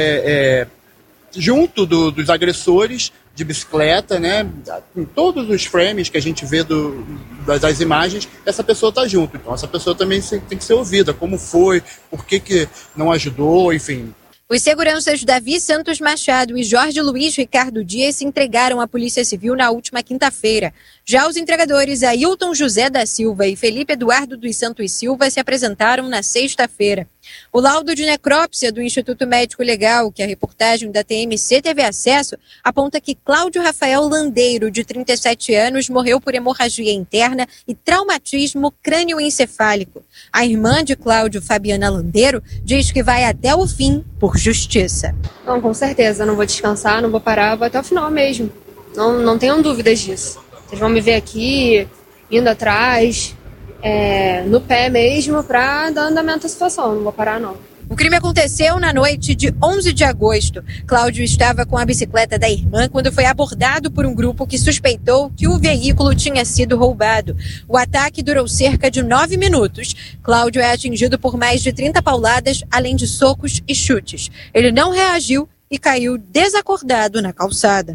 junto dos agressores de bicicleta, né? Em todos os frames que a gente vê das imagens, essa pessoa está junto. Então essa pessoa também tem que ser ouvida, como foi, por que não ajudou, enfim. Os seguranças Davi Santos Machado e Jorge Luiz Ricardo Dias se entregaram à Polícia Civil na última quinta-feira. Já os entregadores Ailton José da Silva e Felipe Eduardo dos Santos Silva se apresentaram na sexta-feira. O laudo de necrópsia do Instituto Médico Legal, que a reportagem da TMC teve acesso, aponta que Cláudio Rafael Landeiro, de 37 anos, morreu por hemorragia interna e traumatismo crânioencefálico. A irmã de Cláudio, Fabiana Landeiro, diz que vai até o fim por justiça. Não, com certeza, não vou descansar, não vou parar, vou até o final mesmo. Não tenham dúvidas disso. Vocês vão me ver aqui, indo atrás, no pé mesmo, para dar andamento à situação. Não vou parar, não. O crime aconteceu na noite de 11 de agosto. Cláudio estava com a bicicleta da irmã quando foi abordado por um grupo que suspeitou que o veículo tinha sido roubado. O ataque durou cerca de 9 minutos. Cláudio é atingido por mais de 30 pauladas, além de socos e chutes. Ele não reagiu e caiu desacordado na calçada.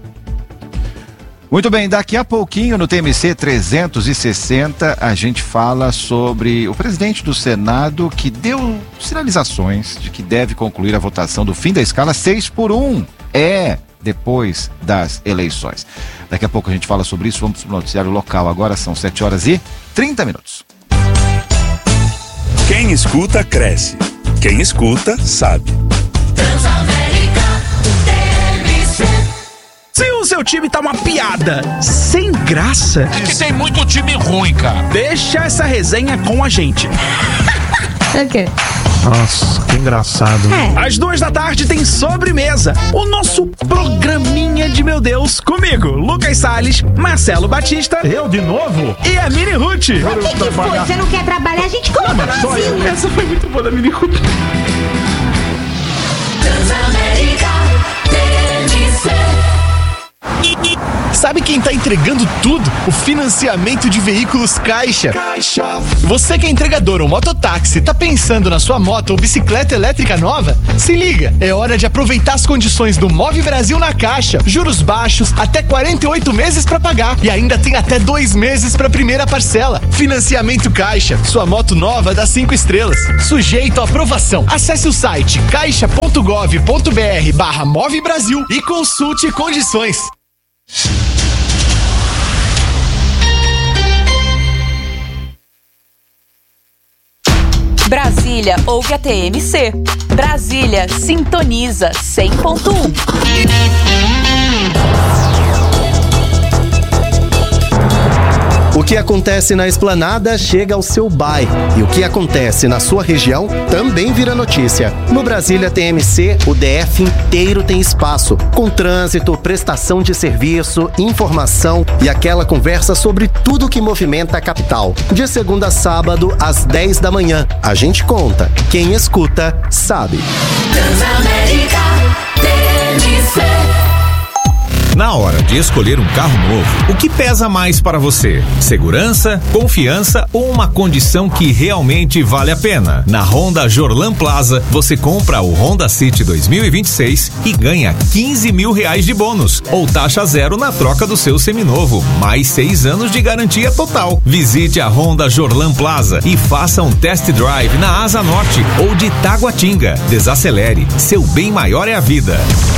Muito bem, daqui a pouquinho no TMC 360 a gente fala sobre o presidente do Senado que deu sinalizações de que deve concluir a votação do fim da escala 6x1. Depois das eleições. Daqui a pouco a gente fala sobre isso, vamos para o noticiário local. Agora são 7h30. Quem escuta, cresce. Quem escuta, sabe. Se o seu time tá uma piada sem graça... É que tem muito time ruim, cara. Deixa essa resenha com a gente. O quê? Nossa, que engraçado. Às 14h tem Sobremesa, o nosso programinha de meu Deus, comigo, Lucas Salles, Marcelo Batista. Eu de novo? E a Mini Ruth. O que foi? Você não quer trabalhar? A gente coloca assim. Essa foi muito boa da Mini Ruth. sabe quem tá entregando tudo? O financiamento de veículos Caixa. Você que é entregador ou mototáxi, tá pensando na sua moto ou bicicleta elétrica nova? Se liga, é hora de aproveitar as condições do Move Brasil na Caixa. Juros baixos, até 48 meses pra pagar e ainda tem até 2 meses pra primeira parcela. Financiamento Caixa, sua moto nova dá 5 estrelas. Sujeito à aprovação. Acesse o site caixa.gov.br/Move Brasil e consulte condições. Brasília ouve a TMC. Brasília sintoniza 100.1. O que acontece na Esplanada chega ao seu bairro. E o que acontece na sua região também vira notícia. No Brasília TMC, o DF inteiro tem espaço, com trânsito, prestação de serviço, informação e aquela conversa sobre tudo que movimenta a capital. De segunda a sábado, às 10 da manhã. A gente conta. Quem escuta, sabe. Transamérica TMC. Na hora de escolher um carro novo, o que pesa mais para você? Segurança, confiança ou uma condição que realmente vale a pena? Na Honda Jorlan Plaza, você compra o Honda City 2026 e ganha R$15 mil de bônus ou taxa zero na troca do seu seminovo, mais 6 anos de garantia total. Visite a Honda Jorlan Plaza e faça um test drive na Asa Norte ou de Taguatinga. Desacelere, seu bem maior é a vida.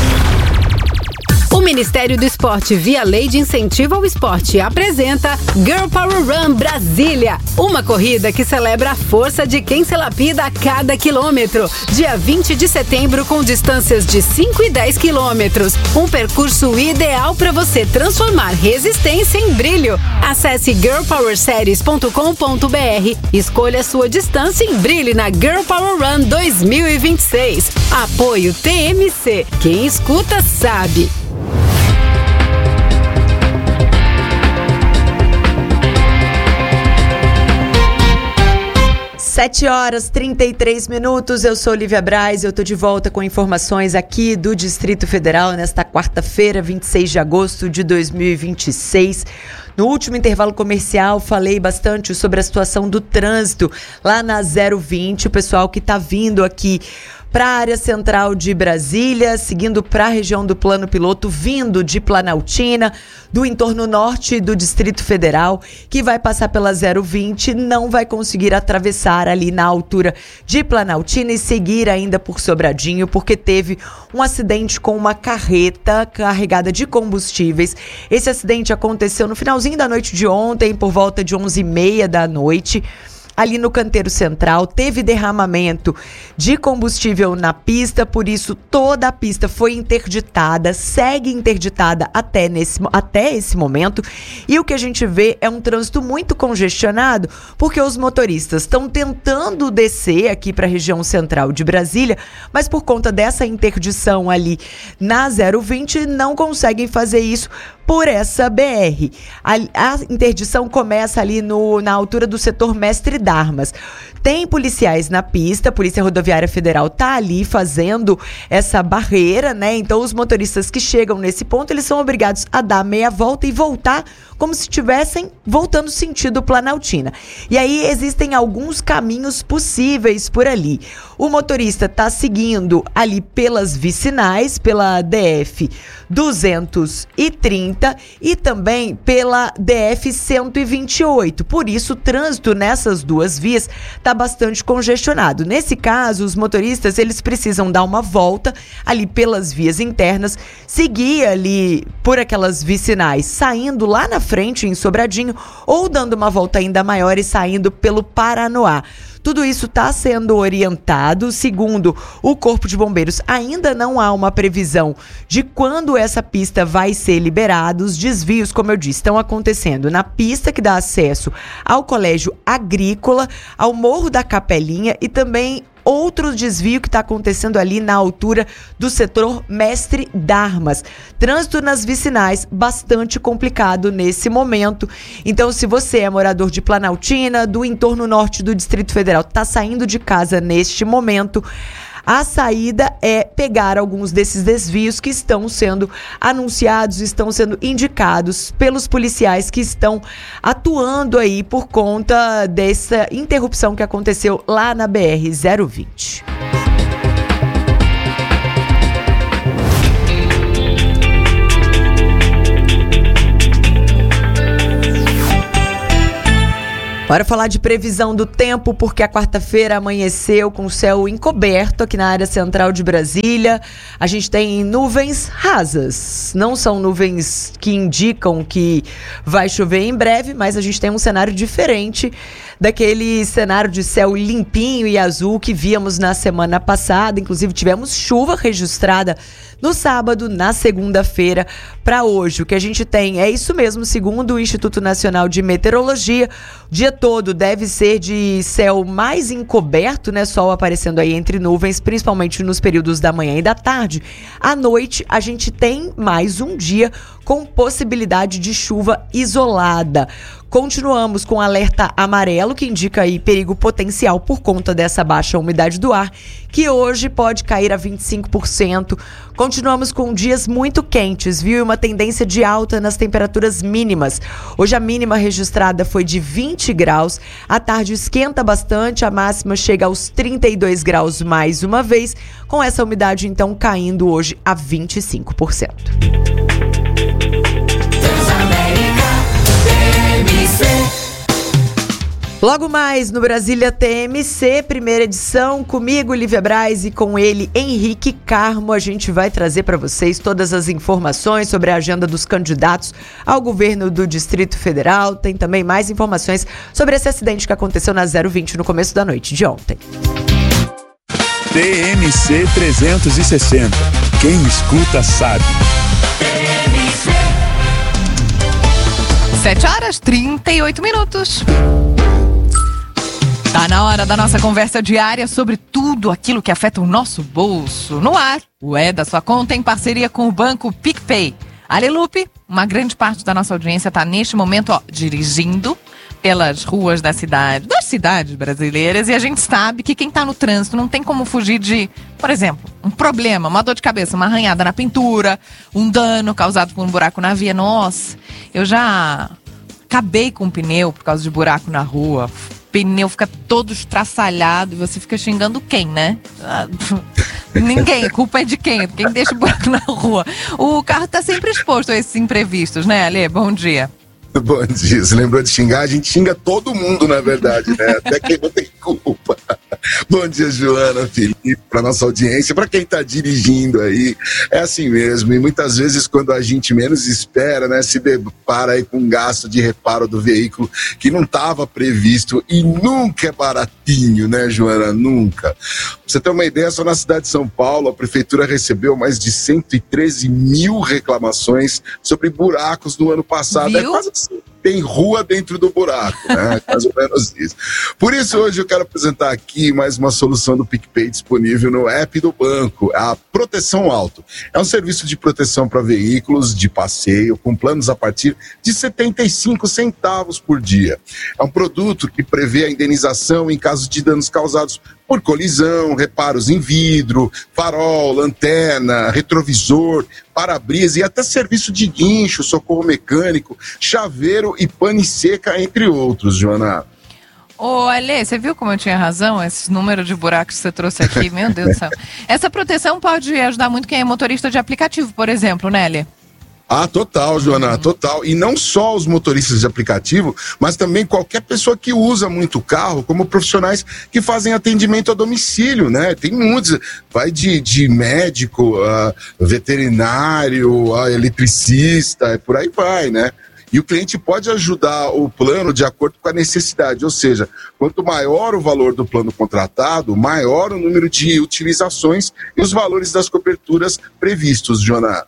O Ministério do Esporte, via Lei de Incentivo ao Esporte, apresenta Girl Power Run Brasília, uma corrida que celebra a força de quem se lapida a cada quilômetro. Dia 20 de setembro, com distâncias de 5 e 10 quilômetros. Um percurso ideal para você transformar resistência em brilho. Acesse girlpowerseries.com.br, escolha sua distância e brilhe na Girl Power Run 2026. Apoio TMC. Quem escuta sabe. 7h33, eu sou Lívia Braz, eu tô de volta com informações aqui do Distrito Federal nesta quarta-feira, 26 de agosto de 2026. No último intervalo comercial, falei bastante sobre a situação do trânsito lá na 020, o pessoal que tá vindo aqui para a área central de Brasília, seguindo para a região do Plano Piloto, vindo de Planaltina, do entorno norte do Distrito Federal, que vai passar pela 020, não vai conseguir atravessar ali na altura de Planaltina e seguir ainda por Sobradinho, porque teve um acidente com uma carreta carregada de combustíveis. Esse acidente aconteceu no finalzinho da noite de ontem, por volta de 11h30 da noite. Ali no canteiro central, teve derramamento de combustível na pista, por isso toda a pista foi interditada, segue interditada até esse momento. E o que a gente vê é um trânsito muito congestionado, porque os motoristas estão tentando descer aqui para a região central de Brasília, mas por conta dessa interdição ali na 020, não conseguem fazer isso por essa BR. A interdição começa ali na altura do setor Mestre Darmas. Tem policiais na pista, a Polícia Rodoviária Federal tá ali fazendo essa barreira, né? Então os motoristas que chegam nesse ponto, eles são obrigados a dar meia volta e voltar como se estivessem voltando sentido Planaltina. E aí existem alguns caminhos possíveis por ali. O motorista tá seguindo ali pelas vicinais, pela DF 230 e também pela DF 128. Por isso, o trânsito nessas duas vias está bastante congestionado. Nesse caso, os motoristas eles precisam dar uma volta ali pelas vias internas, seguir ali por aquelas vicinais, saindo lá na frente em Sobradinho, ou dando uma volta ainda maior e saindo pelo Paranoá. Tudo isso está sendo orientado, segundo o Corpo de Bombeiros. Ainda não há uma previsão de quando essa pista vai ser liberada. Os desvios, como eu disse, estão acontecendo na pista que dá acesso ao Colégio Agrícola, ao Morro da Capelinha e também outro desvio que está acontecendo ali na altura do setor Mestre Darmas. Trânsito nas vicinais bastante complicado nesse momento. Então, se você é morador de Planaltina, do entorno norte do Distrito Federal, está saindo de casa neste momento, A saída é pegar alguns desses desvios que estão sendo anunciados, estão sendo indicados pelos policiais que estão atuando aí por conta dessa interrupção que aconteceu lá na BR-020. Bora falar de previsão do tempo, porque a quarta-feira amanheceu com o céu encoberto aqui na área central de Brasília. A gente tem nuvens rasas. Não são nuvens que indicam que vai chover em breve, mas a gente tem um cenário diferente daquele cenário de céu limpinho e azul que víamos na semana passada. Inclusive, tivemos chuva registrada no sábado, na segunda-feira, para hoje. O que a gente tem é isso mesmo, segundo o Instituto Nacional de Meteorologia. O dia todo deve ser de céu mais encoberto, né? Sol aparecendo aí entre nuvens, principalmente nos períodos da manhã e da tarde. À noite, a gente tem mais um dia com possibilidade de chuva isolada. Continuamos com alerta amarelo, que indica aí perigo potencial por conta dessa baixa umidade do ar, que hoje pode cair a 25%. Continuamos com dias muito quentes, viu? E uma tendência de alta nas temperaturas mínimas. Hoje a mínima registrada foi de 20 graus. À tarde esquenta bastante, a máxima chega aos 32 graus mais uma vez, com essa umidade então caindo hoje a 25%. Logo mais no Brasília TMC, primeira edição, comigo, Lívia Braz, e com ele, Henrique Carmo. A gente vai trazer para vocês todas as informações sobre a agenda dos candidatos ao governo do Distrito Federal. Tem também mais informações sobre esse acidente que aconteceu na 020 no começo da noite de ontem. TMC 360. Quem escuta sabe. 7h38. Tá na hora da nossa conversa diária sobre tudo aquilo que afeta o nosso bolso. No ar, o É da Sua Conta, em parceria com o banco PicPay. Alelupe, uma grande parte da nossa audiência está neste momento dirigindo pelas ruas das cidades brasileiras, e a gente sabe que quem está no trânsito não tem como fugir de, por exemplo, um problema, uma dor de cabeça, uma arranhada na pintura, um dano causado por um buraco na via. Nossa, eu já acabei com o pneu por causa de buraco na rua. O pneu fica todo estraçalhado e você fica xingando quem, né? Ninguém, a culpa é de quem? Quem deixa o buraco na rua? O carro tá sempre exposto a esses imprevistos, né, Ale? Bom dia. Bom dia, você lembrou de xingar? A gente xinga todo mundo, na verdade, né? Até quem não tem culpa. Bom dia, Joana, Felipe, para nossa audiência, para quem tá dirigindo aí, é assim mesmo, e muitas vezes quando a gente menos espera, né, se depara aí com um gasto de reparo do veículo que não estava previsto, e nunca é baratinho, né, Joana, nunca. Pra você ter uma ideia, só na cidade de São Paulo, a prefeitura recebeu mais de 113 mil reclamações sobre buracos no ano passado. Viu? É quase assim, tem rua dentro do buraco, né? Mais ou menos isso. Por isso, hoje eu quero apresentar aqui mais uma solução do PicPay disponível no app do banco, a Proteção Auto. É um serviço de proteção para veículos de passeio, com planos a partir de 75 centavos por dia. É um produto que prevê a indenização em caso de danos causados por colisão, reparos em vidro, farol, lanterna, retrovisor, para-brisa e até serviço de guincho, socorro mecânico, chaveiro e pane seca, entre outros, Joana. Ô, Ale, você viu como eu tinha razão? Esse número de buracos que você trouxe aqui, meu Deus do céu. Essa proteção pode ajudar muito quem é motorista de aplicativo, por exemplo, né, Ale? Ah, total, Joana, total. E não só os motoristas de aplicativo, mas também qualquer pessoa que usa muito carro, como profissionais que fazem atendimento a domicílio, né? Tem muitos, vai de médico, a veterinário, a eletricista, por aí vai, né? E o cliente pode ajudar o plano de acordo com a necessidade, ou seja, quanto maior o valor do plano contratado, maior o número de utilizações e os valores das coberturas previstos, Joana.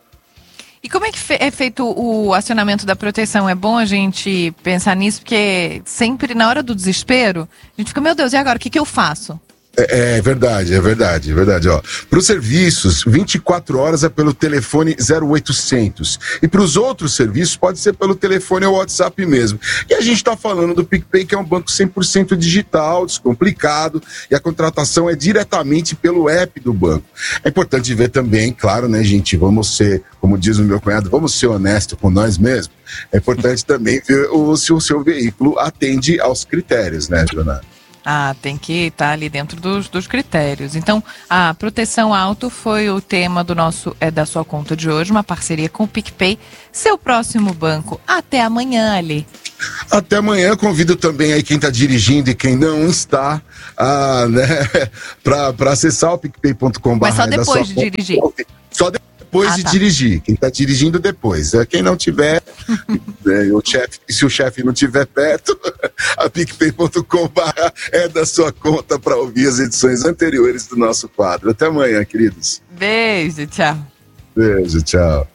E como é que é feito o acionamento da proteção? É bom a gente pensar nisso, porque sempre na hora do desespero, a gente fica, meu Deus, e agora, o que eu faço? É verdade. Ó, para os serviços, 24 horas é pelo telefone 0800. E para os outros serviços, pode ser pelo telefone ou WhatsApp mesmo. E a gente está falando do PicPay, que é um banco 100% digital, descomplicado, e a contratação é diretamente pelo app do banco. É importante ver também, claro, né, gente, vamos ser, como diz o meu cunhado, vamos ser honestos com nós mesmos. É importante também ver se o seu veículo atende aos critérios, né, Joana? Tem que estar ali dentro dos critérios. Então, a proteção auto foi o tema da sua conta de hoje, uma parceria com o PicPay, seu próximo banco. Até amanhã, Ali. Até amanhã. Convido também aí quem está dirigindo e quem não está, né, para acessar o picpay.com/. Mas só depois de dirigir. Só depois de dirigir. Quem está dirigindo depois. Quem não tiver, se o chefe não estiver perto, a picpay.com/ é da sua conta para ouvir as edições anteriores do nosso quadro. Até amanhã, queridos. Beijo, tchau. Beijo, tchau.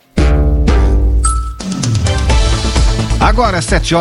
Agora,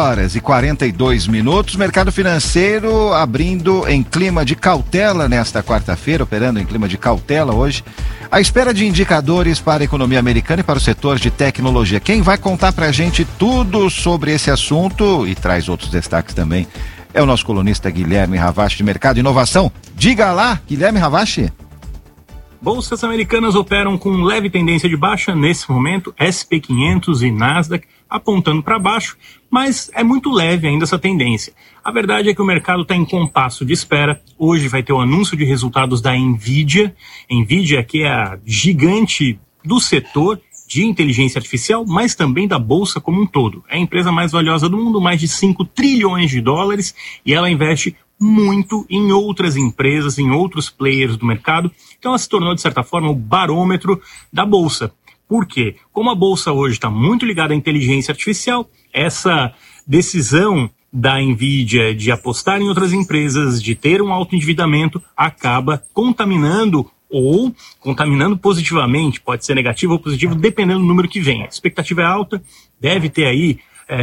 7h42, mercado financeiro abrindo em clima de cautela nesta quarta-feira, operando em clima de cautela hoje, à espera de indicadores para a economia americana e para o setor de tecnologia. Quem vai contar pra gente tudo sobre esse assunto e traz outros destaques também é o nosso colunista Guilherme Ravache de Mercado e Inovação. Diga lá, Guilherme Ravache. Bolsas americanas operam com leve tendência de baixa nesse momento, SP 500 e Nasdaq apontando para baixo, mas é muito leve ainda essa tendência. A verdade é que o mercado está em compasso de espera. Hoje vai ter o anúncio de resultados da NVIDIA. NVIDIA, que é a gigante do setor de inteligência artificial, mas também da bolsa como um todo. É a empresa mais valiosa do mundo, mais de 5 trilhões de dólares, e ela investe muito em outras empresas, em outros players do mercado. Então ela se tornou, de certa forma, o barômetro da bolsa. Por quê? Como a bolsa hoje está muito ligada à inteligência artificial, essa decisão da NVIDIA de apostar em outras empresas, de ter um alto endividamento, acaba contaminando ou contaminando positivamente, pode ser negativo ou positivo, dependendo do número que vem. A expectativa é alta, deve ter aí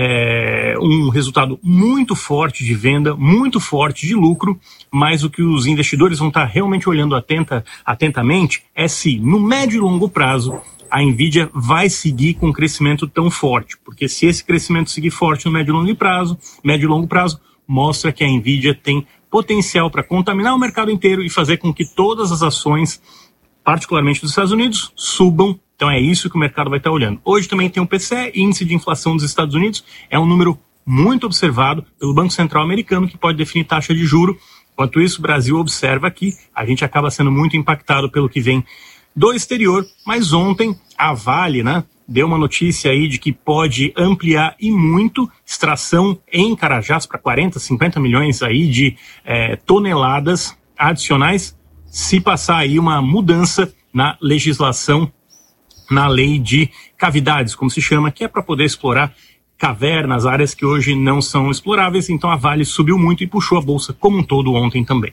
um resultado muito forte de venda, muito forte de lucro, mas o que os investidores vão estar realmente olhando atentamente é se, no médio e longo prazo, a NVIDIA vai seguir com um crescimento tão forte. Porque se esse crescimento seguir forte no médio e longo prazo, mostra que a NVIDIA tem potencial para contaminar o mercado inteiro e fazer com que todas as ações, particularmente dos Estados Unidos, subam. Então é isso que o mercado vai estar olhando. Hoje também tem o PCE, Índice de Inflação dos Estados Unidos, é um número muito observado pelo Banco Central americano, que pode definir taxa de juro. Enquanto isso, o Brasil observa aqui, a gente acaba sendo muito impactado pelo que vem do exterior, mas ontem a Vale, né, deu uma notícia aí de que pode ampliar e muito extração em Carajás para 40, 50 milhões aí de toneladas adicionais, se passar aí uma mudança na legislação, na lei de cavidades, como se chama, que é para poder explorar cavernas, áreas que hoje não são exploráveis. Então a Vale subiu muito e puxou a bolsa como um todo ontem também.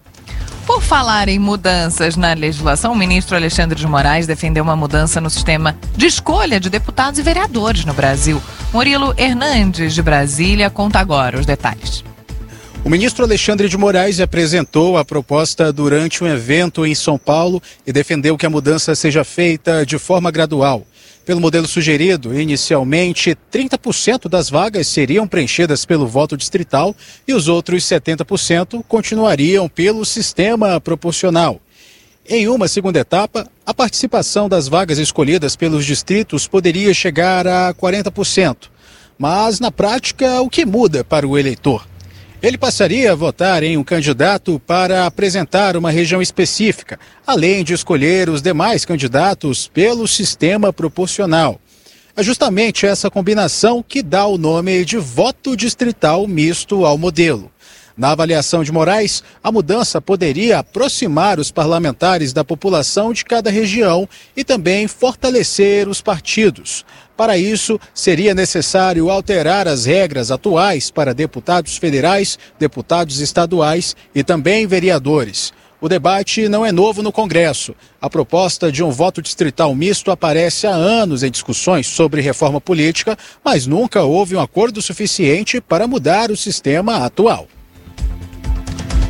Por falar em mudanças na legislação, o ministro Alexandre de Moraes defendeu uma mudança no sistema de escolha de deputados e vereadores no Brasil. Murilo Hernandes, de Brasília, conta agora os detalhes. O ministro Alexandre de Moraes apresentou a proposta durante um evento em São Paulo e defendeu que a mudança seja feita de forma gradual. Pelo modelo sugerido, inicialmente 30% das vagas seriam preenchidas pelo voto distrital e os outros 70% continuariam pelo sistema proporcional. Em uma segunda etapa, a participação das vagas escolhidas pelos distritos poderia chegar a 40%. Mas, na prática, o que muda para o eleitor? Ele passaria a votar em um candidato para apresentar uma região específica, além de escolher os demais candidatos pelo sistema proporcional. É justamente essa combinação que dá o nome de voto distrital misto ao modelo. Na avaliação de Moraes, a mudança poderia aproximar os parlamentares da população de cada região e também fortalecer os partidos. Para isso, seria necessário alterar as regras atuais para deputados federais, deputados estaduais e também vereadores. O debate não é novo no Congresso. A proposta de um voto distrital misto aparece há anos em discussões sobre reforma política, mas nunca houve um acordo suficiente para mudar o sistema atual.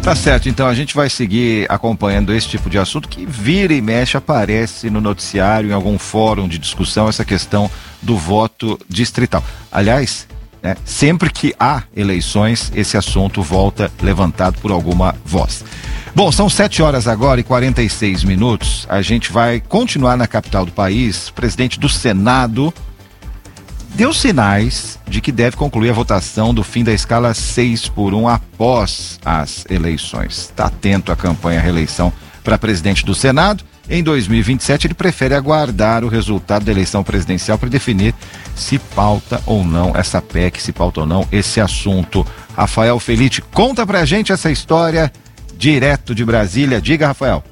Tá certo, então a gente vai seguir acompanhando esse tipo de assunto que vira e mexe, aparece no noticiário, em algum fórum de discussão, essa questão do voto distrital. Aliás, né, sempre que há eleições, esse assunto volta levantado por alguma voz. Bom, são 7 horas agora e 46 minutos. A gente vai continuar na capital do país. O presidente do Senado deu sinais de que deve concluir a votação do fim da escala 6x1 após as eleições. Está atento à campanha reeleição para presidente do Senado. Em 2027, ele prefere aguardar o resultado da eleição presidencial para definir se pauta ou não essa PEC, se pauta ou não esse assunto. Rafael Felite, conta pra gente essa história direto de Brasília. Diga, Rafael.